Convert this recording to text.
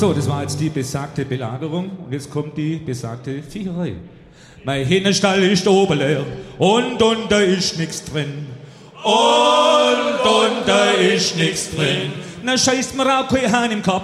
So, das war jetzt die besagte Belagerung. Und jetzt kommt die besagte Viecherei. Mein Hühnerstall ist oben leer und da ist nix drin. Und da ist nix drin. Na scheißt mir auch kein Hahn im Kopf.